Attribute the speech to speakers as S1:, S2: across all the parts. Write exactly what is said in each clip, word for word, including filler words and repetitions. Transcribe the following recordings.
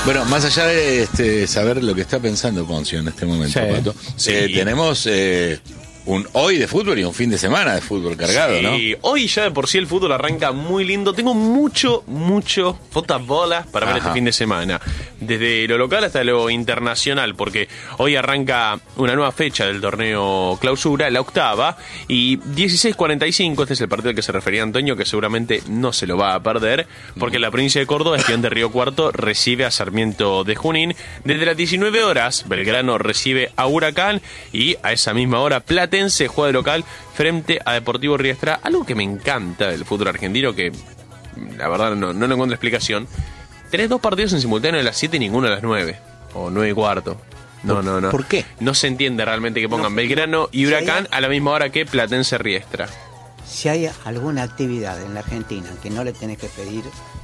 S1: Bueno, más allá de este, saber lo que está pensando Poncio en este momento,
S2: Sí.
S1: Pato,
S3: Sí.
S1: eh, tenemos eh, un hoy de fútbol y un fin de semana de fútbol cargado,
S3: Sí,
S1: ¿no?
S3: hoy ya de por sí el fútbol arranca muy lindo. Tengo mucho, mucho bolas para ver
S1: Ajá.
S3: este fin de semana. Desde lo local hasta lo internacional, porque hoy arranca una nueva fecha del torneo clausura, la octava, y dieciséis cuarenta y cinco, este es el partido al que se refería Antonio, que seguramente no se lo va a perder, porque la provincia de Córdoba, Estudiante de Río Cuarto, recibe a Sarmiento de Junín. Desde las diecinueve horas, Belgrano recibe a Huracán, y a esa misma hora, Platense juega de local frente a Deportivo Riestra. Algo que me encanta del fútbol argentino, que la verdad no, no le encuentro explicación. Tenés dos partidos en simultáneo a las siete y ninguno a las nueve, o nueve y cuarto. No, no, no.
S1: ¿Por qué?
S3: No se entiende realmente que pongan
S4: No,
S3: Belgrano y
S4: si
S3: Huracán
S4: hay-
S3: a la misma hora que Platense Riestra.
S4: Si hay alguna actividad en la Argentina que no le tenés que pedir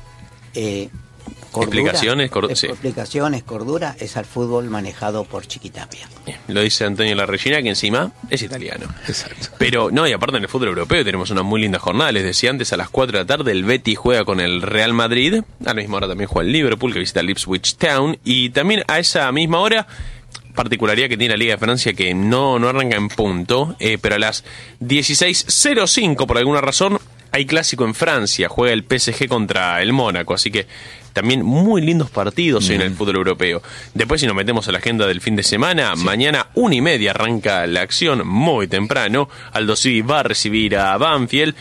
S4: eh, cordura,
S3: Explicaciones, cor-
S4: eh,
S3: sí.
S4: explicaciones, cordura, es al fútbol manejado por Chiquitapia.
S3: Lo dice Antonio Larregina, que encima es italiano.
S1: Exacto.
S3: Pero no, y aparte en el fútbol europeo tenemos una muy linda jornada. Les decía antes, a las cuatro de la tarde el Betis juega con el Real Madrid. A la misma hora también juega el Liverpool, que visita el Ipswich Town. Y también a esa misma hora, particularidad que tiene la Liga de Francia, que no, no arranca en punto, eh, pero a las dieciséis cero cinco, por alguna razón, hay clásico en Francia. Juega el P S G contra el Mónaco, así que también muy lindos partidos hoy en el fútbol europeo. Después, si nos metemos a la agenda del fin de semana, mañana una y media arranca la acción, muy temprano. Aldo Civi va a recibir a Banfield.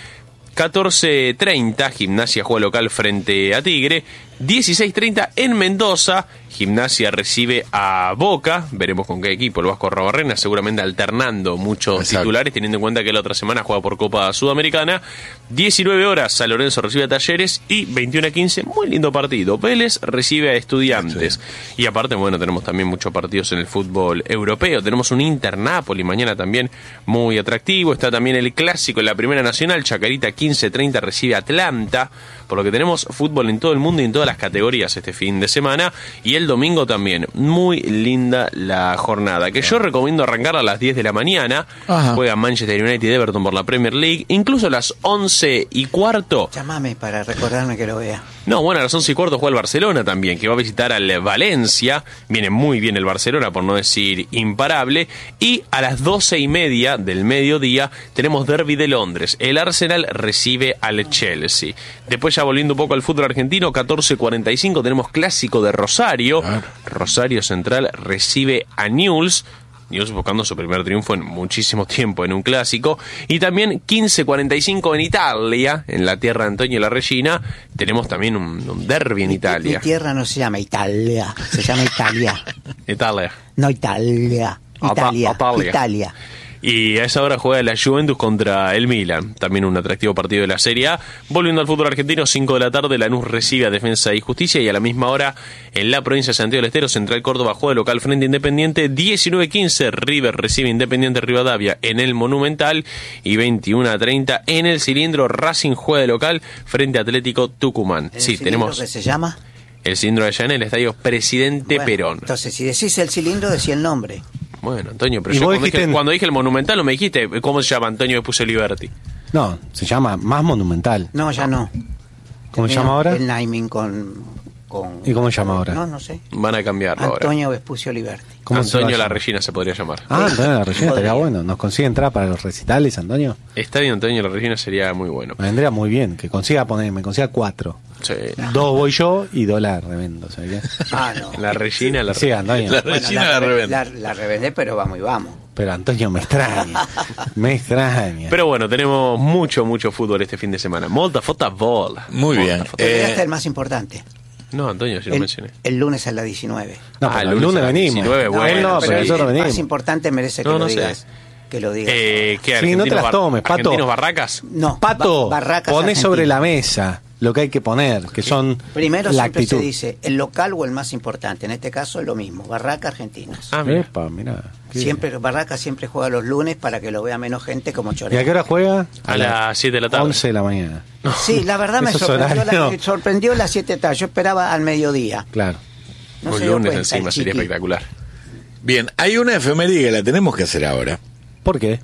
S3: catorce treinta, Gimnasia juega local frente a Tigre. dieciséis treinta en Mendoza, Gimnasia recibe a Boca. Veremos con qué equipo, el Vasco Arrobarrena, seguramente alternando muchos
S1: Exacto.
S3: titulares, teniendo en cuenta que la otra semana juega por Copa Sudamericana. diecinueve horas, San Lorenzo recibe a Talleres. Y veintiuno a quince, muy lindo partido, Vélez recibe a Estudiantes. Y aparte, bueno, tenemos también muchos partidos en el fútbol europeo. Tenemos un Inter-Napoli mañana también muy atractivo. Está también el clásico en la Primera Nacional, Chacarita quince treinta recibe a Atlanta. Por lo que tenemos fútbol en todo el mundo y en todas las categorías este fin de semana. Y el domingo también, muy linda la jornada, que yo recomiendo arrancar a las diez de la mañana.
S1: Ajá.
S3: Juega Manchester United y Everton por la Premier League. Incluso a las once y cuarto.
S4: Llámame para recordarme que lo vea.
S3: No, bueno, a las once y cuarto juega el Barcelona también, que va a visitar al Valencia. Viene muy bien el Barcelona, por no decir imparable. Y a las doce y media del mediodía tenemos Derby de Londres. El Arsenal recibe al Chelsea. Después, ya volviendo un poco al fútbol argentino, catorce cuarenta y cinco tenemos clásico de Rosario.
S1: Claro.
S3: Rosario Central recibe a Newell's. Newell's buscando su primer triunfo en muchísimo tiempo en un clásico. Y también quince cuarenta y cinco en Italia, en la tierra de Antonio Larregina, tenemos también un, un derbi en
S4: Mi
S3: Italia.
S4: tierra no se llama Italia, se llama Italia.
S3: Italia.
S4: No Italia, Italia,
S3: Italia.
S4: Italia.
S3: Y a esa hora juega la Juventus contra el Milan. También un atractivo partido de la Serie A. Volviendo al fútbol argentino, cinco de la tarde, Lanús recibe a Defensa y Justicia. Y a la misma hora, en la provincia de Santiago del Estero, Central Córdoba juega de local frente a Independiente. diecinueve quince, River recibe a Independiente Rivadavia en el Monumental. Y veintiuno a treinta, en el Cilindro, Racing juega de local frente a Atlético Tucumán.
S4: ¿El
S3: Sí,
S4: cilindro
S3: tenemos
S4: que se llama?
S3: el Cilindro de allá en el estadio Presidente
S4: Bueno,
S3: Perón.
S4: Entonces, si decís el cilindro, decís el nombre.
S3: Bueno, Antonio, pero
S2: Y
S3: yo
S2: vos
S3: cuando,
S2: dijiste
S3: dije,
S2: en-
S3: cuando dije el Monumental no me dijiste cómo se llama Antonio, me puse Liberty.
S2: No, se llama Más Monumental.
S4: No, ya no.
S2: ¿Cómo se
S4: Terminó
S2: llama ahora?
S4: El naming con, con...
S2: ¿Y cómo se llama ahora?
S4: No, no sé.
S3: Van a cambiarlo ahora.
S4: Antonio Vespucio Liberty.
S2: ¿Cómo se va a
S3: Antonio La
S2: llamar?
S3: Regina se podría llamar.
S2: Ah, Antonio La Regina estaría
S4: Podría.
S2: bueno. ¿Nos consigue entrar para los recitales, Antonio?
S3: Estadio Antonio La Regina sería muy bueno.
S2: Me vendría muy bien. Que consiga poner, me consiga cuatro.
S3: Sí.
S2: Dos voy yo y dos la revendo, ¿sabes qué?
S4: Ah, no.
S3: La Regina, la
S2: Sí, Antonio.
S1: La
S4: Bueno,
S1: Regina la
S4: re-
S1: revende.
S4: la, la revendé, pero vamos y vamos.
S2: Pero Antonio me extraña. Me extraña.
S3: Pero bueno, tenemos mucho, mucho fútbol este fin de semana. Molta fútbol.
S1: Muy bien.
S3: Molta fútbol.
S4: Te
S1: Eh,
S4: olvidaste el más importante.
S3: No, Antonio, si lo
S4: El,
S3: mencioné.
S4: el lunes a las diecinueve.
S2: no,
S3: Ah,
S2: pero
S3: el
S2: el
S3: lunes
S2: lunes
S3: a las
S2: venimos.
S3: diecinueve,
S2: No,
S3: bueno,
S2: él no,
S3: sí.
S2: pero nosotros
S4: el más
S2: venimos.
S4: importante merece que
S3: No,
S4: lo
S3: no sé.
S4: digas. Que lo digas.
S3: Eh, ¿Qué?
S2: Sí, no te
S3: ¿Argentinos
S2: las
S3: bar-
S2: tomes, Pato.
S3: ¿Argentinos Barracas?
S4: No,
S2: Pato,
S4: Ba- Barracas
S2: poné
S4: Argentina.
S2: sobre la mesa lo que hay que poner, que son
S4: Primero
S2: la
S4: siempre
S2: actitud.
S4: se dice el local o el más importante. En este caso es lo mismo. Barracas Argentinas.
S3: Ah, mira.
S2: Epa, mirá. qué
S4: Siempre Barracas siempre juega los lunes para que lo vea menos gente como
S2: bien. ¿Y a
S4: Chorea.
S2: qué hora juega?
S3: A las siete de la tarde.
S2: once de la mañana.
S4: Sí, la verdad me
S2: Esos
S4: sorprendió,
S2: horarios.
S4: la, me sorprendió las siete de la tarde. Yo esperaba al mediodía.
S2: Claro.
S4: No
S3: Un
S4: se dio
S3: lunes
S4: cuenta,
S3: encima
S4: el
S3: sería
S4: chiqui.
S3: espectacular.
S1: Bien, hay una efeméride que la tenemos que hacer ahora.
S2: ¿Por qué?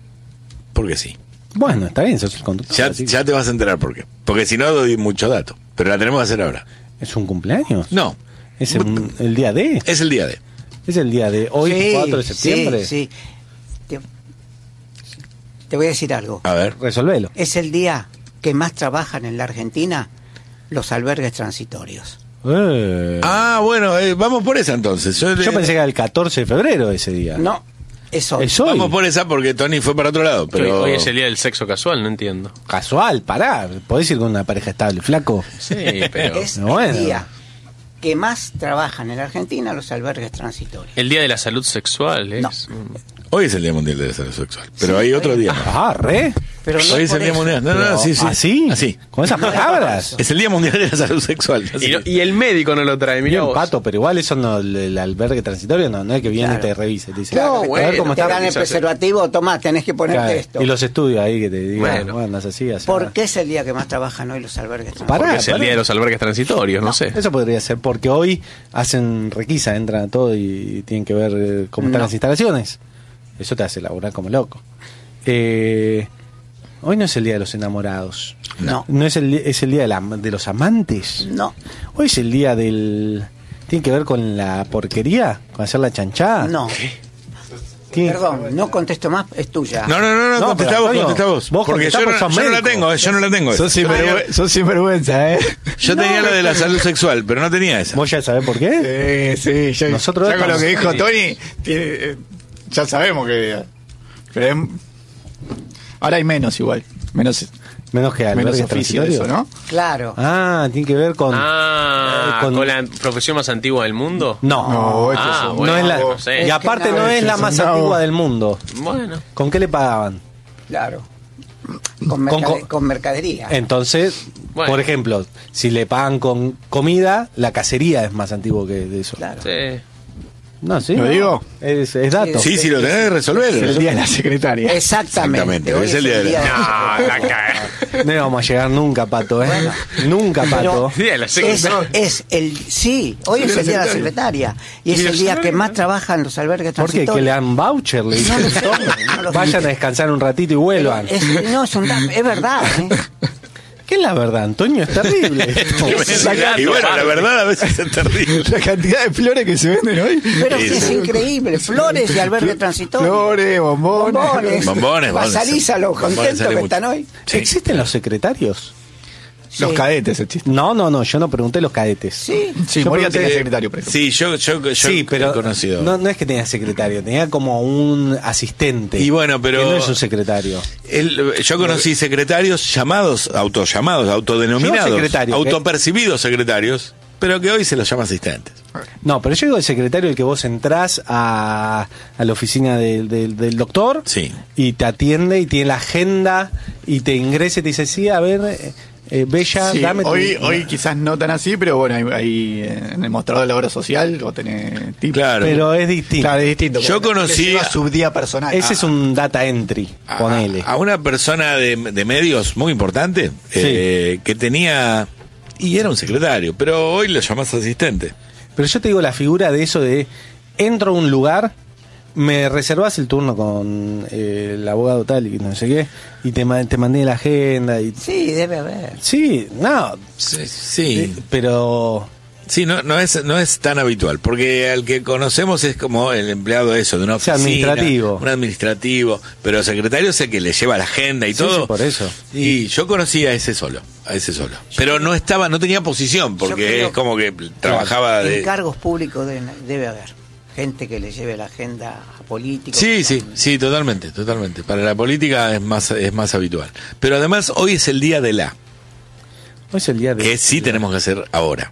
S1: Porque sí.
S2: Bueno, está bien, sos el conductor.
S1: Ya,
S2: así que-
S1: ya te vas a enterar por qué. Porque si no doy mucho dato. Pero la tenemos que hacer ahora.
S2: ¿Es un cumpleaños?
S1: No,
S2: ¿Es el, el día de?
S1: Es el día de.
S2: ¿Es el día de hoy,
S4: Sí,
S2: cuatro de septiembre?
S4: Sí, sí. Te, te voy a decir algo.
S1: A ver.
S2: Resolvelo.
S4: Es el día que más trabajan en la Argentina los albergues transitorios.
S2: Eh.
S1: Ah, bueno, eh, vamos por esa entonces. Yo,
S2: Yo pensé que era el catorce de febrero ese día.
S4: No, es hoy.
S2: Es hoy.
S1: Vamos por esa porque Tony fue para otro lado. Pero
S3: Hoy es el día del sexo casual, no entiendo.
S2: Casual, pará. Podés ir con una pareja estable, flaco.
S3: Sí, pero...
S4: Es
S2: Bueno.
S4: el día que más trabajan en la Argentina los albergues transitorios.
S3: El día de la salud sexual es...
S4: No.
S1: Hoy es el Día Mundial de la Salud Sexual. Pero hay otro día.
S2: Ah, re.
S4: Pero no
S1: Hoy es
S4: por
S1: el Día
S4: eso.
S1: Mundial. No, no, no, sí, sí.
S2: ¿Así?
S1: Así.
S2: ¿Con esas palabras?
S1: Es el Día Mundial de la Salud Sexual.
S3: Y, no- y el médico no lo trae, mira
S2: Bien,
S3: vos.
S2: Pato, pero igual eso no, el, el albergue transitorio no, no es que viene
S4: Claro.
S2: y te revise, te dice,
S4: Claro,
S2: a ver
S3: bueno,
S2: cómo
S4: te
S2: está.
S4: dan el
S3: quizás-
S4: preservativo, tomá, tenés que ponerte
S2: Claro,
S4: esto.
S2: y los estudios ahí que te digan,
S3: Bueno.
S2: bueno, es así, así.
S4: ¿Por qué es el día que más trabajan hoy los albergues
S2: Pará,
S4: transitorios?
S3: Porque es el
S2: pará.
S3: día de los albergues transitorios, no, sé.
S2: Eso podría ser, porque hoy hacen requisa, entran a todo y tienen que ver eh, cómo están
S4: No.
S2: las instalaciones. Eso te hace laburar como loco. Eh, hoy no es el día de los enamorados.
S4: No.
S2: No es el, di- es el día de, la- de los amantes.
S4: No,
S2: Hoy es el día del... ¿Tiene que ver con la porquería? ¿Con hacer la chanchada?
S4: no.
S2: Tiene-
S4: Perdón, no contesto más, es tuya.
S1: No, no, no, no,
S2: No,
S1: contestá
S2: pero,
S1: vos,
S2: Antonio,
S1: contestá vos.
S2: vos
S1: Porque
S2: contestá
S1: yo,
S2: porque
S1: no,
S2: sos
S1: yo no la
S2: médico.
S1: tengo, eh, yo no la tengo.
S5: Sos, sinvergüe- sos sinvergüenza, ¿eh?
S1: Yo tenía la de la salud sexual, pero no tenía esa.
S2: ¿Vos ya sabés por qué?
S5: Sí, sí. Ya,
S2: Nosotros
S5: ya con lo
S2: estamos-
S5: que dijo
S3: Sí.
S5: Tony, tiene, eh, ya sabemos que... Pero es- ahora hay menos igual. Menos,
S2: Menos que
S5: menos
S2: albergues
S5: oficio de eso,
S2: transitorios.
S5: ¿no?
S4: Claro.
S2: Ah, tiene que ver con...
S3: Ah,
S2: Eh, con-
S3: con... la profesión más antigua del mundo.
S2: No,
S5: No, este
S3: Ah,
S5: es un-
S3: bueno,
S2: no es la...
S3: no sé.
S2: Y aparte
S4: Es que
S2: no
S4: no,
S2: es
S5: este
S2: la
S5: es
S2: más
S5: un nabo.
S2: antigua del mundo.
S3: Bueno.
S2: ¿Con qué le pagaban?
S4: Claro. Con,
S2: Con
S4: mercade-
S2: co-
S4: con mercadería.
S2: Entonces,
S3: Bueno.
S2: por ejemplo, si le pagan con comida, la cacería es más antiguo que de eso.
S4: Claro.
S3: Sí.
S2: No, sí.
S5: ¿Lo
S2: no.
S5: digo?
S2: Es, es dato.
S1: Sí, si lo tenés que resolver.
S5: Es el día de la secretaria.
S4: Exactamente.
S1: Exactamente,
S4: Hoy
S1: es el día de la-
S3: No, la caga.
S2: No íbamos a llegar nunca, Pato, ¿eh?
S4: Bueno.
S2: Nunca,
S4: Pero-
S2: Pato.
S3: Día de la
S4: Es,
S3: secretaria.
S4: es el sí, hoy es el día de la secretaria y es el día que más trabajan los albergues
S2: ¿Por qué?
S4: transitorios.
S2: ¿Que le dan voucher? Le dicen,
S4: No lo sé,
S2: "Toma,
S4: no lo sé.
S2: vayan a descansar un ratito y vuelvan.
S4: Es, no, es, un dato, es verdad. ¿eh?
S2: ¿Qué es la verdad, Antonio? Es terrible.
S1: Y bueno, la verdad a veces es terrible.
S5: La cantidad de flores que se venden hoy.
S4: Pero
S1: Sí,
S4: sí, es
S1: sí.
S4: increíble. Flores y albergue transitorio.
S5: Flores, bombones.
S4: Bombones.
S1: Bombones, bombones.
S4: Pasaliza, los
S1: Bombones
S4: contentos
S1: sale
S4: que
S1: mucho.
S4: están hoy.
S1: Sí.
S2: ¿Existen los secretarios?
S5: Los
S4: Sí.
S5: cadetes, el chiste.
S2: No, no, no, yo no pregunté los cadetes.
S4: Sí.
S5: Sí,
S2: Yo
S5: Moria
S2: pregunté-
S5: tenía secretario, por ejemplo.
S1: Sí, yo, yo, yo
S2: Sí, pero
S1: he conocido.
S2: no, no es que tenía secretario, tenía como un asistente.
S1: Y bueno, pero-
S2: Que no es un secretario.
S1: El- yo conocí secretarios llamados, autollamados, autodenominados,
S2: Yo secretario,
S1: autopercibidos secretarios, pero que hoy se los llama asistentes.
S2: No, pero yo digo el secretario el que vos entrás a, a la oficina del- del- del doctor
S1: Sí.
S2: y te atiende y tiene la agenda y te ingresa y te dice, sí, a ver, eh, eh, Bella,
S5: Sí,
S2: dame tu...
S5: hoy, hoy quizás no tan así, pero bueno, ahí, ahí, eh, en el mostrador de la obra social vos tenés tips.
S1: Claro.
S2: Pero es distinto.
S5: Claro, es distinto.
S1: Yo
S5: porque
S1: conocí
S5: le lleva
S1: a-
S5: su día personal.
S2: Ese es un data entry,
S1: a,
S2: ponele.
S1: a una persona de, de medios muy importante eh, que tenía y era un secretario, pero hoy lo llamás asistente.
S2: Pero yo te digo la figura de eso de entro a un lugar, me reservas el turno con eh, el abogado tal y no sé qué, y te, ma- te mandé la agenda y...
S4: Sí, debe haber.
S2: Sí, no,
S1: Sí, sí.
S2: eh, pero...
S1: Sí, no, no es no es tan habitual, porque al que conocemos es como el empleado de eso, de una
S2: O sea,
S1: oficina,
S2: administrativo.
S1: un administrativo, pero el secretario es el que le lleva la agenda y
S2: Sí,
S1: todo.
S2: sí, por eso.
S1: Y yo conocí a ese solo, a ese solo. Pero no estaba, no tenía posición, porque
S4: creo-
S1: es como que trabajaba de...
S4: En cargos públicos debe, debe haber gente que le lleve la agenda a políticos.
S1: Sí, sí, sí, totalmente, totalmente. Para la política es más es más habitual. Pero además hoy es el día de la,
S2: Hoy es el día de...
S1: que sí tenemos que hacer ahora.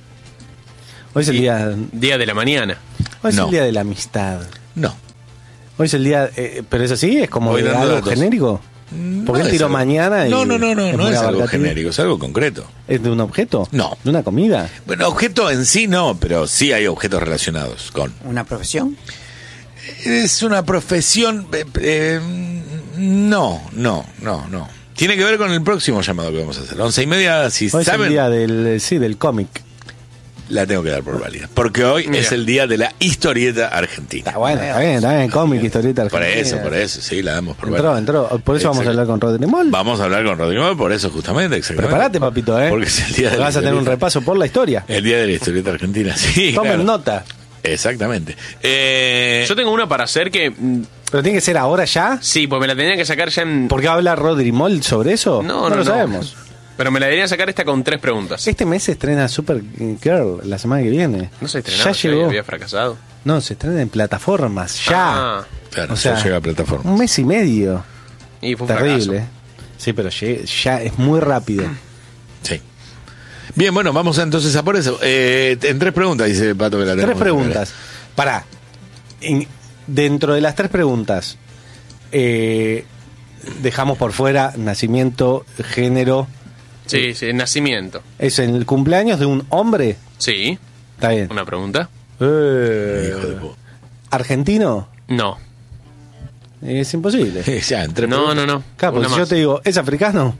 S2: Hoy es el día...
S3: Día de la mañana.
S2: Hoy es
S1: No.
S2: el día de la amistad.
S1: No.
S2: Hoy es el día... eh, pero es así, es como
S1: Voy
S2: de
S1: dando
S2: algo
S1: datos.
S2: genérico. Porque
S1: No
S2: él
S1: es
S2: tiró
S1: algo-
S2: mañana y...
S1: No, no, no, no, no
S2: muy
S1: es algo
S2: abarcativo.
S1: genérico, es algo concreto.
S2: ¿Es de un objeto?
S1: No.
S2: ¿De una comida?
S1: Bueno, objeto en sí no, pero sí hay objetos relacionados con.
S4: ¿Una profesión?
S1: Es una profesión... eh, eh, no, no, no, no. Tiene que ver con el próximo llamado que vamos a hacer. Once y media, si
S2: Hoy es el
S1: saben...
S2: día del... Sí, del cómic.
S1: la tengo que dar por válida. Porque hoy
S3: Mira.
S1: es el día de la historieta argentina.
S2: Está bueno, está bien, está bien, cómic, historieta
S1: Por
S2: argentina.
S1: eso, por eso, sí, la damos por
S2: Entró,
S1: válida.
S2: entró. Por eso vamos a
S1: Exacto.
S2: hablar con Rodri Moll.
S1: Vamos a hablar con Rodrigo, por eso justamente, exactamente.
S2: Prepárate, papito, ¿eh?
S1: Porque es el día de
S2: Porque
S1: la
S2: vas a tener un
S1: historieta.
S2: repaso por la historia.
S1: El día de la historieta argentina, sí.
S2: Tomen
S1: claro.
S2: nota.
S1: Exactamente. Eh,
S3: Yo tengo una para hacer que. mm,
S2: Pero tiene que ser ahora ya.
S3: Sí, pues me la tenía que sacar ya en.
S2: ¿Por qué habla Rodri Moll sobre eso?
S3: No, no,
S2: lo
S3: no.
S2: sabemos.
S3: Pero me la deberían sacar esta con tres preguntas.
S2: Este mes se estrena Supergirl la semana que viene.
S3: No se estrenaba,
S2: Ya
S3: ya
S2: llegó.
S3: había fracasado.
S2: No, se estrena en plataformas, ya.
S3: Ah,
S1: claro,
S2: o sea,
S1: ya llega a plataforma.
S2: Un mes y medio.
S3: y fue un
S2: Terrible.
S3: fracaso.
S2: Sí, pero llega- ya es muy rápido.
S1: Sí. Bien, bueno, vamos entonces a por eso. Eh, en tres preguntas, dice Pato que la
S2: Tres
S1: tenemos.
S2: preguntas. Pará. En- dentro de las tres preguntas, eh, dejamos por fuera nacimiento, género.
S3: Sí, sí, nacimiento.
S2: ¿Es en el cumpleaños de un hombre?
S3: Sí,
S2: Está bien.
S3: una pregunta.
S2: Eh,
S1: Hijo de pu-
S2: ¿Argentino?
S3: No,
S2: Es imposible.
S1: Ya, en tres
S3: no,
S1: preguntas.
S3: no, no.
S2: Claro,
S3: Una
S2: porque si yo
S3: más.
S2: te digo, ¿es africano?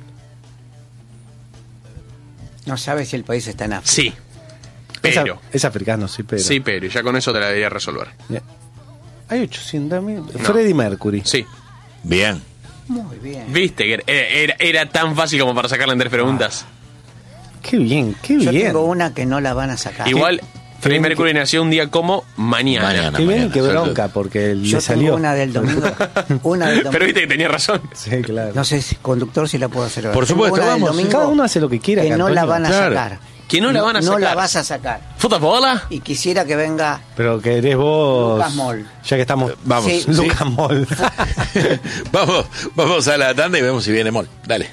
S4: No sabes si el país está en África.
S3: Sí,
S2: Es, a-
S3: pero.
S2: es africano, sí, pero.
S3: Sí, pero. Ya con eso te la debería resolver.
S2: Ya. Hay ochocientos mil. Freddie Mercury.
S3: Sí.
S1: Bien.
S4: Muy bien.
S3: Viste que era, era, era tan fácil como para sacarla en tres preguntas.
S2: Qué bien, qué
S4: Yo
S2: bien.
S4: tengo una que no la van a sacar.
S3: Igual, Freddie
S2: bien
S3: Mercury nació un día como mañana.
S1: Mañana.
S2: Qué bien y qué
S1: mañana,
S2: bronca, porque
S4: Yo
S2: le salió.
S4: tengo una del domingo. Una del domingo.
S3: Pero viste que tenía razón.
S2: Sí, claro.
S4: No sé si conductor si la puedo hacer ahora.
S1: Por
S4: Tengo
S1: supuesto,
S4: una del
S1: vamos.
S4: domingo
S2: Cada uno hace lo que quiera,
S4: que no
S2: Antonio.
S4: la van a
S1: Claro.
S4: sacar.
S3: Que no la van a
S4: No la
S3: sacar.
S4: vas a sacar.
S3: ¿Futa bola?
S4: Y quisiera que venga
S2: Pero querés vos.
S4: Lucas Moll.
S2: Ya que estamos.
S1: Vamos.
S4: Sí.
S1: Sí.
S2: Lucas Moll.
S1: vamos, vamos a la tanda y vemos si viene Mol. Dale.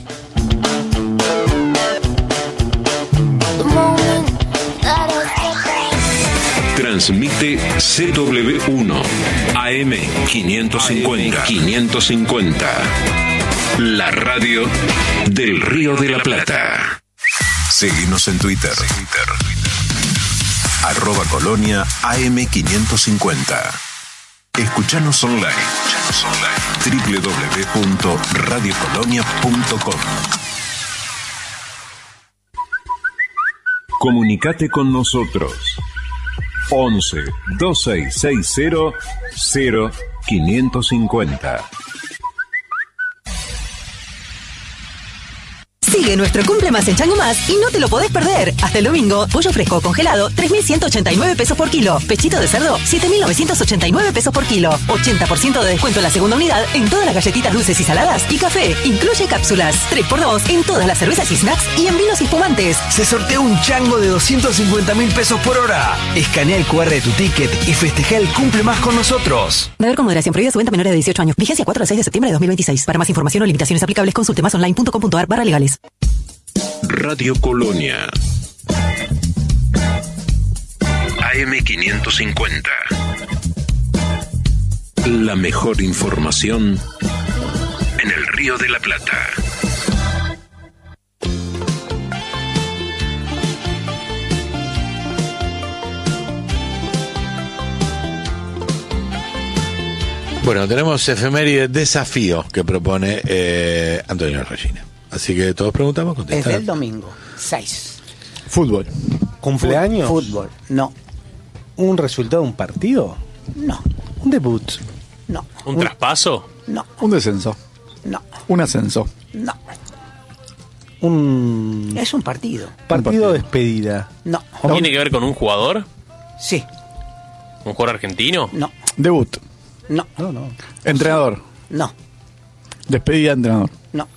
S6: Transmite C W uno A M quinientos cincuenta. quinientos cincuenta. La radio del Río de la Plata.
S7: Seguinos en Twitter. Arroba Colonia A M quinientos cincuenta. Escuchanos online. doble u doble u doble u punto radio colonia punto com.
S6: Comunicate con nosotros. once dos seis seis cero cero quinientos cincuenta.
S8: Sigue nuestro Cumple Más en Chango Más y no te lo podés perder. Hasta el domingo, pollo fresco congelado, tres mil ciento ochenta y nueve pesos por kilo. Pechito de cerdo, siete mil novecientos ochenta y nueve pesos por kilo. ochenta por ciento de descuento en la segunda unidad en todas las galletitas dulces y saladas. Y café, incluye cápsulas. tres por dos en todas las cervezas y snacks y en vinos y espumantes.
S9: Se sortea un chango de doscientos cincuenta mil pesos por hora. Escanea el cu erre de tu ticket y festeja el Cumple Más con nosotros.
S8: Beber con moderación, prohibida su venta a menores de dieciocho años. Vigencia cuatro al seis de septiembre de dos mil veintiséis. Para más información o limitaciones aplicables, consulte más online punto com punto ar barra legales.
S6: Radio Colonia. A M quinientos cincuenta. La mejor información en el Río de la Plata.
S1: Bueno, tenemos efeméride desafío que propone eh, Antonio Regina. Así que todos preguntamos,
S4: Es
S1: contestan.
S4: del domingo. seis.
S5: Fútbol.
S2: ¿Cumpleaños?
S4: Fútbol. No.
S2: ¿Un resultado de un partido?
S4: No.
S2: ¿Un debut?
S4: No.
S3: ¿Un traspaso?
S4: No.
S5: Un descenso.
S4: No.
S5: Un ascenso.
S4: No.
S2: ¿Un
S4: Es un partido.
S2: partido
S5: partido.
S2: de despedida?
S4: No.
S3: ¿Tiene que ver con un jugador?
S4: Sí.
S3: ¿Un jugador argentino?
S4: No.
S5: Debut.
S4: No.
S2: No, no.
S5: Entrenador.
S4: No.
S5: Despedida de entrenador.
S4: No.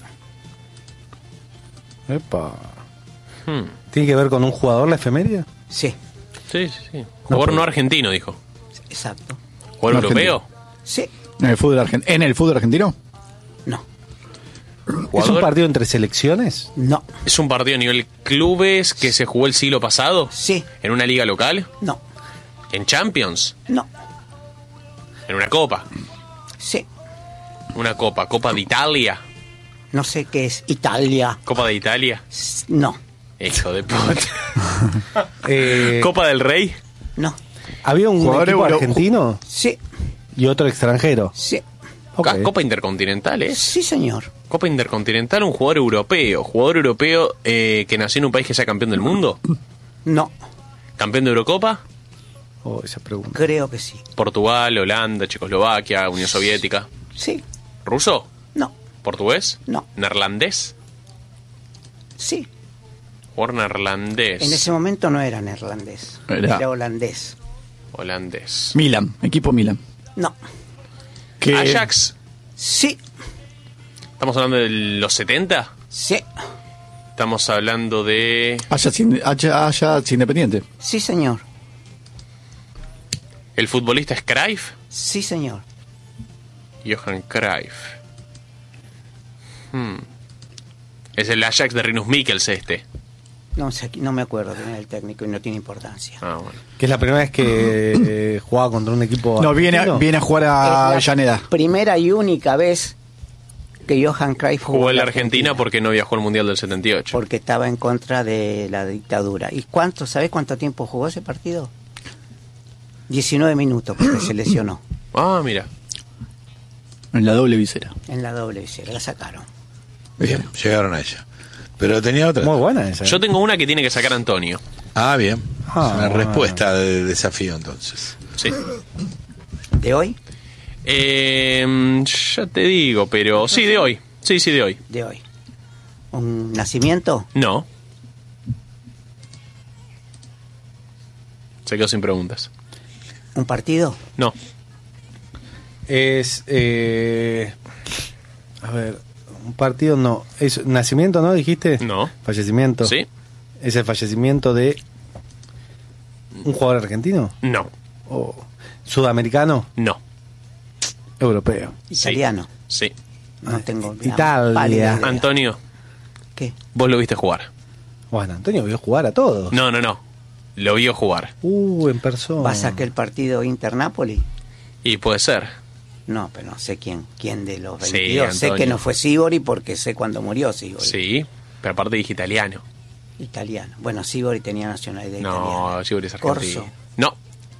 S2: Epa.
S3: Hmm.
S2: ¿Tiene que ver con un jugador la efeméride?
S4: Sí.
S3: Sí, sí, sí. Jugador no argentino, dijo.
S4: Exacto.
S3: ¿Jugador
S5: No
S3: europeo?
S4: Sí.
S5: ¿En el fútbol, argen- ¿En el fútbol argentino?
S4: No.
S2: ¿Es un
S3: ¿Jugador?
S2: partido entre selecciones?
S4: No.
S3: ¿Es un partido a nivel clubes que se jugó el siglo pasado?
S4: Sí.
S3: ¿En una liga local?
S4: No.
S3: ¿En Champions?
S4: No.
S3: ¿En una copa?
S4: Sí.
S3: ¿Una copa? ¿Copa de Italia?
S4: No sé qué es Italia.
S3: ¿Copa de Italia?
S4: S- No.
S3: Hijo de puta.
S2: Eh,
S3: ¿Copa del Rey?
S4: No.
S2: ¿Había un
S5: Jugador
S2: equipo
S5: euro-
S2: argentino
S4: Sí.
S2: y otro extranjero?
S4: Sí.
S2: Ok.
S3: Ah, ¿Copa Intercontinental es?
S4: Sí, señor.
S3: Copa Intercontinental, un jugador europeo. ¿Jugador europeo eh, que nació en un país que sea campeón del mundo?
S4: No.
S3: ¿Campeón de Eurocopa?
S2: Oh, esa pregunta.
S4: Creo que sí.
S3: Portugal, Holanda, Checoslovaquia, Unión Soviética.
S4: Sí.
S3: ¿Ruso?
S4: No.
S3: ¿Portugués?
S4: No.
S3: ¿Neerlandés?
S4: Sí.
S3: Jugador neerlandés.
S4: En ese momento no era neerlandés.
S5: Era-
S4: Era holandés.
S3: Holandés.
S5: Milan, equipo Milan.
S4: No.
S5: Que
S3: Ajax.
S4: Sí.
S3: ¿Estamos hablando de los setenta?
S4: Sí.
S3: Estamos hablando de...
S5: Ajax, in- Ajax- Ajax Independiente.
S4: Sí, señor.
S3: ¿El futbolista es Cruyff?
S4: Sí, señor.
S3: Johan Cruyff. Hmm. Es el Ajax de Rinus Michels este.
S4: No sé, no me acuerdo quién era el técnico y no tiene importancia.
S3: Ah, bueno.
S2: Que es la primera vez que eh, jugaba contra un equipo.
S5: No, viene,
S2: argentino.
S5: viene a jugar a
S4: Es la
S5: Avellaneda.
S4: primera y única vez que Johan Cruyff jugó,
S3: Jugó en la Argentina porque no viajó al Mundial del setenta y ocho.
S4: porque estaba en contra de la dictadura. ¿Y cuánto, sabés cuánto tiempo jugó ese partido? diecinueve minutos, porque se lesionó
S3: Ah, mira.
S5: En la doble visera.
S4: en la doble visera, la sacaron.
S1: Bien, llegaron a ella. Pero tenía otra.
S2: Muy buena esa.
S3: Yo tengo una que tiene que sacar Antonio.
S1: Ah, bien.
S2: Ah,
S1: Es una
S2: bueno.
S1: respuesta de desafío entonces.
S3: Sí.
S4: ¿De hoy?
S3: Eh, ya te digo, pero... Sí, de hoy. Sí, sí, de hoy.
S4: De hoy. ¿Un nacimiento?
S3: No. Se quedó sin preguntas.
S4: ¿Un partido?
S3: No.
S2: Es. Eh, a ver, un partido no. ¿Es nacimiento, no? ¿Dijiste?
S3: No.
S2: Fallecimiento.
S3: ¿Sí?
S2: ¿Es el fallecimiento de un jugador argentino?
S3: No.
S2: ¿O sudamericano?
S3: No.
S2: Europeo.
S4: Italiano.
S3: Sí.
S4: No tengo la
S2: Italia.
S4: pálida idea.
S3: Antonio,
S4: ¿Qué?
S3: vos lo viste jugar.
S2: Bueno, Antonio vio jugar a todos.
S3: No, no, no. Lo vio jugar.
S2: Uh, en persona.
S4: ¿Vas a aquel partido Inter-Napoli?
S3: Y puede ser.
S4: No, pero no sé quién, quién de los
S3: Sí,
S4: veintidós. sé
S3: Antonio.
S4: que no fue Sivori porque sé cuándo murió Sivori.
S3: Sí. Pero aparte dije italiano.
S4: Italiano. Bueno, Sivori tenía nacionalidad
S3: No,
S4: italiana.
S3: Sivori es argentino.
S4: Corso,
S3: No.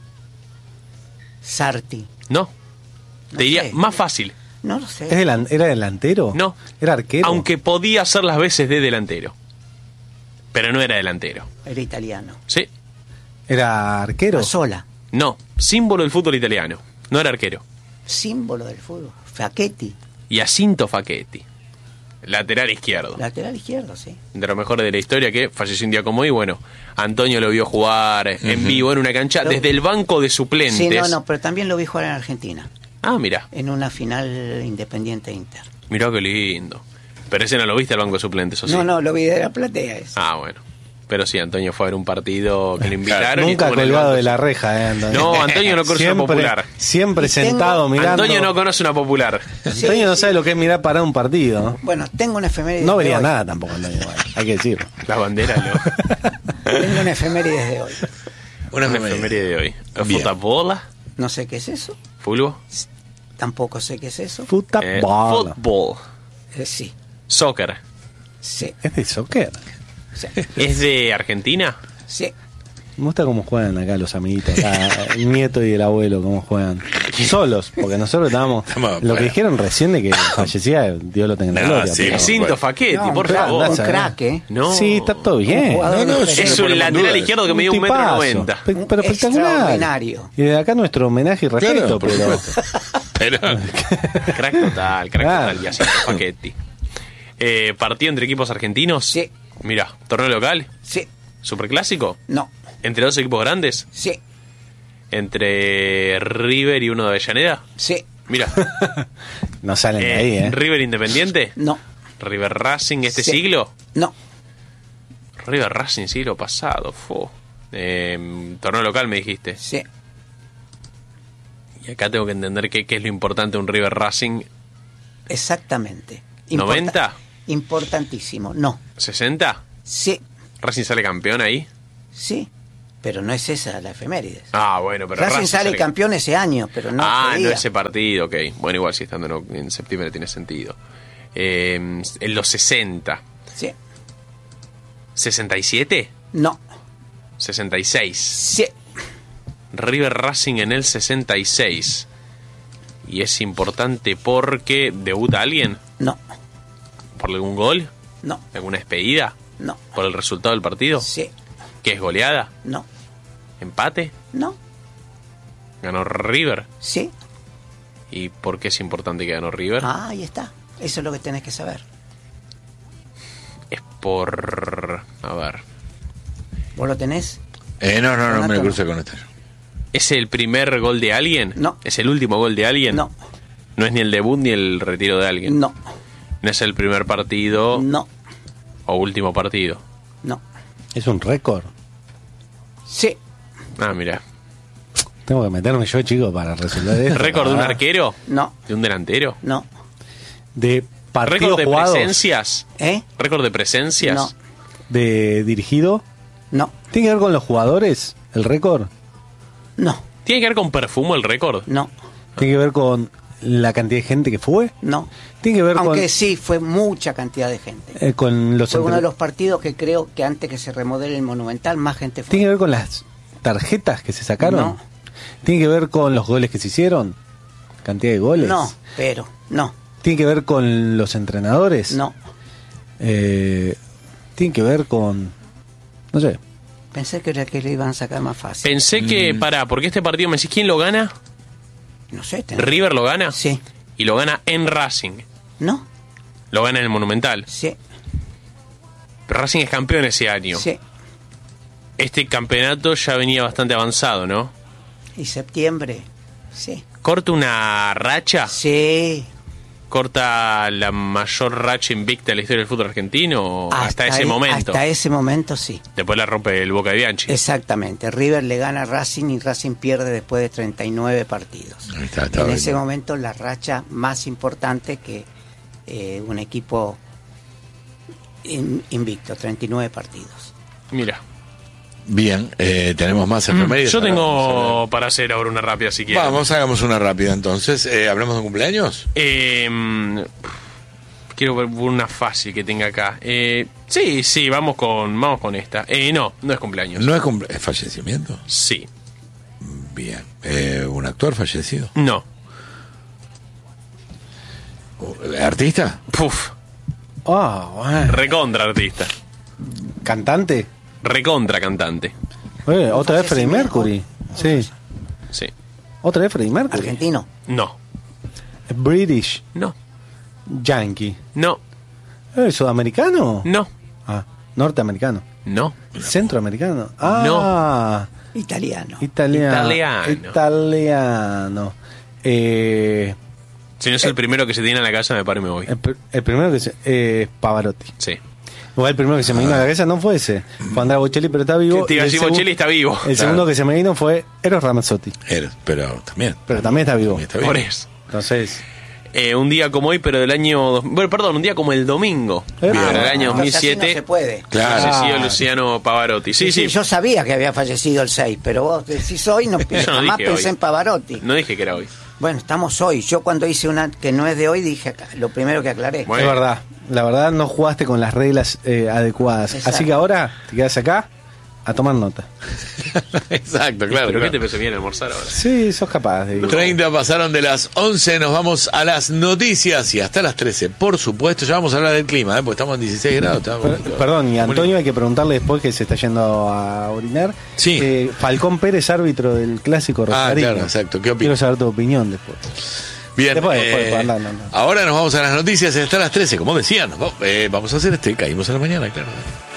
S4: Sarti.
S3: No.
S4: No
S3: Te diría
S4: sé.
S3: más fácil.
S4: No lo sé.
S2: ¿Es delan- ¿Era delantero?
S3: No.
S2: ¿Era arquero?
S3: Aunque podía hacer las veces de delantero. Pero no era delantero.
S4: Era italiano.
S3: Sí.
S2: ¿Era arquero?
S4: Sola.
S3: No. Símbolo del fútbol italiano. No era arquero.
S4: Símbolo del fútbol. Facchetti.
S3: Jacinto Facchetti. Lateral izquierdo.
S4: Lateral izquierdo, sí.
S3: De lo mejor de la historia, que falleció un día como hoy. Bueno, Antonio lo vio jugar en vivo en una cancha
S4: Lo-
S3: desde el banco de suplentes.
S4: Sí, no, no, pero también lo vi jugar en Argentina.
S3: Ah, mira.
S4: En una final Independiente Inter.
S3: Mirá qué lindo. Pero ese no lo viste al banco de suplentes, ¿o sí?
S4: No, no, lo vi de la platea ese.
S3: Ah, bueno. Pero sí, Antonio fue a ver un partido que le invitaron. y
S2: Nunca
S3: estuvo en el
S2: colgado
S3: banco.
S2: de la reja, eh, Antonio.
S3: No, Antonio no conoce una
S2: Siempre-
S3: popular.
S2: Siempre
S4: Y tengo-
S2: sentado mirando.
S3: Antonio no conoce una popular.
S2: Antonio no sabe lo que es mirar para un partido.
S4: Bueno, tengo una efeméride.
S2: No
S4: de
S2: vería
S4: hoy.
S2: nada tampoco, Antonio. Bueno, hay que decirlo.
S3: La bandera, no.
S4: Tengo una efeméride de hoy.
S1: Una
S3: Una
S1: efeméride.
S3: efeméride de hoy.
S1: Bien.
S3: ¿Fútbol?
S4: No sé qué es eso.
S3: ¿Fútbol?
S4: Tampoco sé qué es eso.
S2: Puta
S3: Eh,
S2: bola.
S3: fútbol.
S4: Eh, sí,
S3: Soccer.
S4: sí,
S2: Es de soccer.
S4: sí,
S3: ¿Es de Argentina?
S4: sí.
S2: Me gusta cómo juegan acá los amiguitos, acá, el nieto y el abuelo, cómo juegan. Solos, porque nosotros estábamos.
S1: Estamos
S2: Lo que
S1: afuera.
S2: dijeron recién de que fallecía, Dios lo tenga en la
S1: No,
S2: gloria.
S1: sí,
S2: pero-
S3: Jacinto
S1: bueno.
S3: Facchetti,
S4: No,
S3: por
S4: un crack,
S3: favor.
S4: un
S2: Andá a
S4: crack, ¿eh?
S3: No.
S2: Sí, está todo bien.
S4: Un jugador
S1: No, no,
S4: de
S1: sí,
S3: Es
S1: no
S3: un
S1: ponemos
S3: lateral
S1: dudas.
S3: izquierdo que mide un metro
S2: tipazo.
S3: noventa.
S2: Pe- Pero espectacular.
S4: Extraordinario.
S2: Y de acá nuestro homenaje y respeto,
S1: Claro, por
S2: pero.
S1: supuesto. Pero,
S3: Crack total, crack
S2: Claro.
S3: total, Jacinto Facchetti. Eh, ¿Partido entre equipos argentinos?
S4: Sí.
S3: Mira, torneo local,
S4: Sí,
S3: superclásico,
S4: no,
S3: entre dos equipos grandes,
S4: sí,
S3: entre River y uno de Avellaneda.
S4: sí,
S3: Mira,
S2: No salen de
S3: eh,
S2: ahí, ¿eh?
S3: River Independiente,
S4: no,
S3: River Racing este
S4: Sí.
S3: siglo,
S4: no,
S3: River Racing siglo pasado, fu. Eh, torneo local me dijiste.
S4: sí.
S3: Y acá tengo que entender qué, qué es lo importante de un River Racing.
S4: Exactamente.
S3: ¿noventa?
S4: Importantísimo. No.
S3: ¿sesenta?
S4: Sí,
S3: ¿Racing sale campeón ahí?
S4: sí. Pero no es esa la efeméride.
S3: Ah, bueno, pero
S4: Racing sale campeón ese año, pero no
S3: ah,
S4: ese
S3: no
S4: día.
S3: ese partido, ok. Bueno, igual si estando en, en septiembre tiene sentido. Eh, en los sesenta.
S4: Sí.
S3: ¿sesenta y siete?
S4: No.
S3: sesenta y seis.
S4: Sí.
S3: River Racing en el sesenta y seis. Y es importante porque debuta alguien.
S4: No.
S3: ¿Por algún gol?
S4: No.
S3: ¿Alguna despedida?
S4: No.
S3: ¿Por el resultado del partido?
S4: Sí.
S3: ¿Qué es goleada?
S4: No.
S3: ¿Empate?
S4: No.
S3: ¿Ganó River?
S4: Sí.
S3: ¿Y por qué es importante que ganó River?
S4: Ah, ahí está. Eso es lo que tenés que saber.
S3: Es por... A ver.
S4: ¿Vos lo tenés?
S1: Eh, no, no, no,
S4: Donato,
S1: me
S4: no.
S1: crucé con esto.
S3: ¿Es el primer gol de alguien?
S4: No.
S3: ¿Es el último gol de alguien?
S4: No.
S3: ¿No es ni el debut ni el retiro de alguien?
S4: No.
S3: ¿No es el primer partido
S4: No.
S3: o último partido?
S4: No.
S2: Es un récord.
S4: Sí.
S3: Ah, mira.
S2: Tengo que meterme yo, chico, para resolver esto.
S3: ¿Récord de un
S2: Ah.
S3: arquero?
S4: No.
S3: ¿De un delantero?
S4: No.
S2: De partidos
S3: ¿Récord de
S2: jugados.
S3: presencias?
S4: ¿Eh?
S3: ¿Récord de presencias?
S4: No.
S2: De dirigido.
S4: No.
S2: ¿Tiene que ver con los jugadores? ¿El récord?
S4: No.
S3: ¿Tiene que ver con perfumo el récord?
S4: No.
S2: ¿Tiene que ver con la cantidad de gente que fue?
S4: No.
S2: ¿Tiene que ver
S4: Aunque
S2: con,
S4: sí, fue mucha cantidad de gente.
S2: eh, con los
S4: Fue uno
S2: entre-
S4: de los partidos que creo que antes que se remodele el Monumental, más gente fue.
S2: ¿Tiene que ver con las tarjetas que se sacaron?
S4: No.
S2: ¿Tiene que ver con los goles que se hicieron? ¿Cantidad de goles?
S4: No, pero, no,
S2: ¿Tiene que ver con los entrenadores?
S4: no.
S2: Eh, ¿Tiene que ver con... no sé.
S4: Pensé que era que le iban a sacar más fácil.
S3: Pensé que, pará, porque este partido me decís, ¿quién lo gana?
S4: No sé. tenés-
S3: ¿River lo gana?
S4: Sí.
S3: Y lo gana en Racing.
S4: ¿No?
S3: Lo gana en el Monumental.
S4: Sí.
S3: Pero Racing es campeón ese año.
S4: Sí.
S3: Este campeonato ya venía bastante avanzado, ¿no?
S4: ¿Y septiembre? Sí.
S3: ¿Corta una racha?
S4: Sí.
S3: ¿Corta la mayor racha invicta de la historia del fútbol argentino? ¿O hasta, ese
S4: ahí-
S3: momento?
S4: Hasta ese momento sí.
S3: Después la rompe el Boca de Bianchi.
S4: Exactamente. River le gana a Racing y Racing pierde después de treinta y nueve partidos.
S1: Ahí está, está
S4: en
S1: bien.
S4: ese momento la racha más importante que eh, un equipo in- invicto, treinta y nueve partidos.
S3: Mira.
S1: Bien, eh, tenemos más efemérides.
S3: Yo
S1: Ahora vamos a
S3: tengo
S1: ver.
S3: para hacer ahora una rápida si quieren.
S1: Vamos, hagamos una rápida entonces. Eh, ¿Hablemos de cumpleaños?
S3: Eh, quiero ver una fácil que tenga acá. Eh, sí, sí, vamos con, vamos con esta. Eh, no, no es cumpleaños.
S1: ¿No es, cumple- es fallecimiento?
S3: Sí.
S1: Bien. Eh, ¿Un actor fallecido?
S3: No.
S1: ¿Artista?
S3: Puf.
S2: Ah, bueno.
S3: Recontra artista.
S2: ¿Cantante?
S3: Recontra cantante.
S2: Eh, ¿Otra vez Freddie
S4: fallecimiento?
S2: Mercury? Sí.
S3: Sí.
S2: ¿Otra vez Freddie Mercury?
S4: Argentino.
S3: No.
S2: British.
S3: No.
S2: Yankee.
S3: No.
S2: Eh, ¿Sudamericano?
S3: No.
S2: Ah, norteamericano.
S3: No.
S2: ¿Centroamericano? Ah,
S4: Italiano.
S2: italiano.
S3: Italiano.
S2: Italiano. Eh,
S3: Si no es el primero que se tiene en la casa, me paro y me voy.
S2: el, pr- el primero que se... Eh, Pavarotti.
S3: Sí.
S2: Igual el primero que se me vino a la cabeza no fue ese. Fue Andrea Bocelli, pero está vivo.
S3: Te iba a
S2: Y el
S3: decir,
S2: segun-
S3: Bocelli está vivo.
S2: El
S1: Claro.
S2: segundo que se me vino fue Eros Ramazzotti.
S1: Eres, pero también.
S2: Pero también está vivo.
S1: También está bien.
S3: Por eso.
S2: Entonces...
S3: Eh, un día como hoy, pero del año... dos- Bueno, perdón, un día como el domingo.
S2: Bien.
S3: Pero del año dos mil
S4: Entonces así
S3: siete.
S4: no se puede.
S1: Claro.
S3: Falleció
S2: Ah.
S3: Luciano Pavarotti. Sí, sí.
S4: Yo sabía que había fallecido el seis, pero vos decís hoy, no,
S3: Yo no
S4: jamás
S3: dije
S4: pensé
S3: hoy.
S4: en Pavarotti.
S3: No dije que era hoy.
S4: Bueno, estamos hoy. Yo cuando hice una que no es de hoy, dije acá, lo primero que aclaré.
S3: Bueno.
S2: Es verdad. La verdad no jugaste con las reglas eh, adecuadas.
S4: Exacto.
S2: Así que ahora te quedas acá a tomar nota.
S1: Exacto, claro.
S3: ¿Pero qué
S1: claro.
S3: te pensé bien almorzar ahora?
S2: Sí, sos capaz de...
S1: treinta pasaron de las once, nos vamos a las noticias y hasta las trece. Por supuesto, ya vamos a hablar del clima, ¿eh? Porque estamos en dieciséis grados. Estamos...
S2: Per- Perdón, y Antonio hay que preguntarle después que se está yendo a orinar.
S1: Sí.
S2: Eh, Falcón Pérez, árbitro del clásico
S1: Ah,
S2: Rosarino.
S1: claro, exacto. ¿Qué opinas?
S2: Quiero saber tu opinión después.
S1: Bien,
S2: Después, después,
S1: eh,
S2: después, no, no, no.
S1: ahora nos vamos a las noticias y hasta las trece, como decían. ¿no? Eh, vamos a hacer este, caímos en la mañana, claro.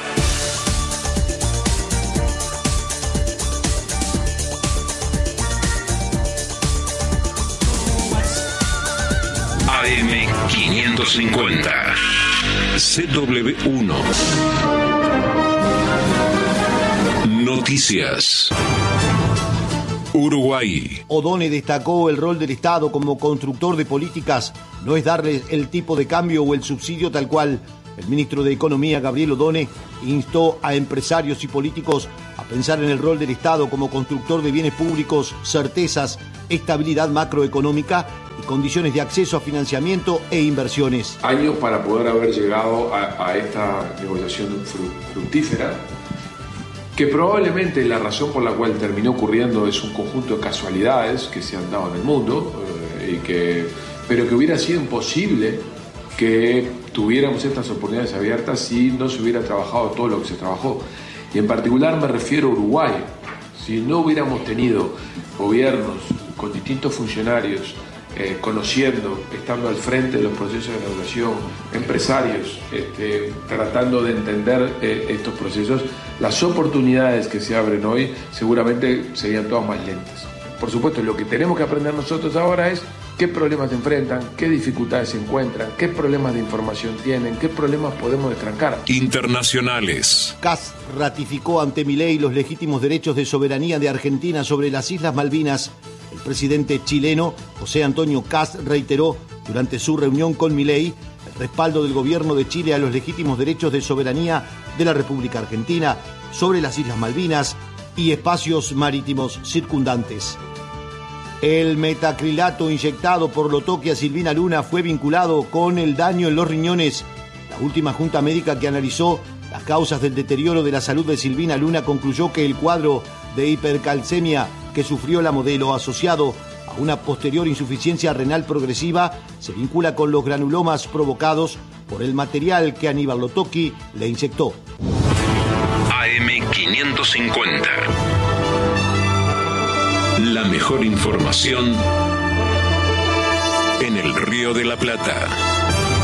S7: A M quinientos cincuenta. C W uno. Noticias. Uruguay.
S10: O'Donnell destacó el rol del Estado como constructor de políticas, no es darle el tipo de cambio o el subsidio tal cual. El ministro de Economía, Gabriel O'Donnell, instó a empresarios y políticos a pensar en el rol del Estado como constructor de bienes públicos, certezas, estabilidad macroeconómica y condiciones de acceso a financiamiento e inversiones.
S11: Años para poder haber llegado a, a esta negociación fru- fructífera, que probablemente la razón por la cual terminó ocurriendo es un conjunto de casualidades que se han dado en el mundo, eh, y que, pero que hubiera sido imposible que tuviéramos estas oportunidades abiertas si no se hubiera trabajado todo lo que se trabajó. Y en particular me refiero a Uruguay. Si no hubiéramos tenido gobiernos con distintos funcionarios eh, conociendo, estando al frente de los procesos de negociación, empresarios este, tratando de entender eh, estos procesos, las oportunidades que se abren hoy seguramente serían todas más lentas. Por supuesto, lo que tenemos que aprender nosotros ahora es qué problemas se enfrentan, qué dificultades se encuentran, qué problemas de información tienen, qué problemas podemos destrancar.
S7: Internacionales.
S10: C A S ratificó ante Milei los legítimos derechos de soberanía de Argentina sobre las Islas Malvinas. El presidente chileno, José Antonio Kast, reiteró durante su reunión con Milei el respaldo del gobierno de Chile a los legítimos derechos de soberanía de la República Argentina sobre las Islas Malvinas y espacios marítimos circundantes. El metacrilato inyectado por Lotoque a Silvina Luna fue vinculado con el daño en los riñones. La última junta médica que analizó las causas del deterioro de la salud de Silvina Luna concluyó que el cuadro de hipercalcemia que sufrió la modelo asociado a una posterior insuficiencia renal progresiva se vincula con los granulomas provocados por el material que Aníbal Lotoque le inyectó.
S7: A M quinientos cincuenta. La mejor información en el Río de la Plata.